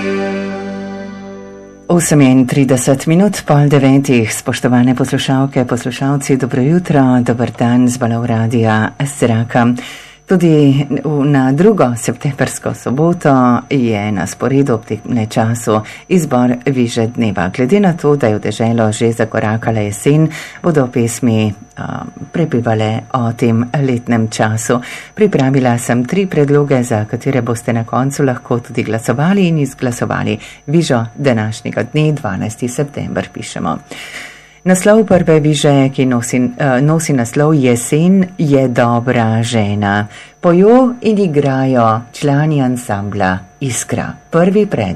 38 minut, pol devetih, spoštovane poslušalke, poslušalci, dobro jutro, dober dan z valov radia zraka. Tudi na 2. septembrsko soboto je na sporedu ob tem času izbor Viže dneva. Glede na to, da je v deželo že zakorakala jesen, bodo pesmi prepevale o tem letnem času. Pripravila sem 3 predloge, za katere boste na koncu lahko tudi glasovali in izglasovali Vižo današnjega dne, 12. september pišemo. Naslov prve viže, ki nosi naslov Jesen je dobra žena. Pojo in igrajo člani ansambla Iskra. Prvi predlog.